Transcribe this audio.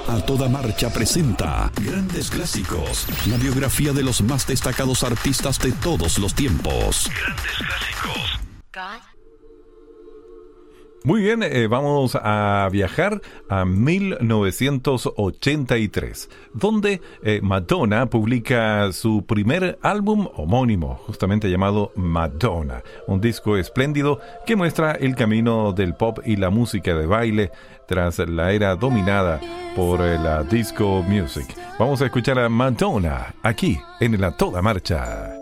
A Toda Marcha presenta Grandes Clásicos, la biografía de los más destacados artistas de todos los tiempos. Grandes Clásicos. Muy bien, vamos a viajar a 1983, donde Madonna publica su primer álbum homónimo, justamente llamado Madonna, un disco espléndido que muestra el camino del pop y la música de baile tras la era dominada por la disco music. Vamos a escuchar a Madonna aquí en La Toda Marcha.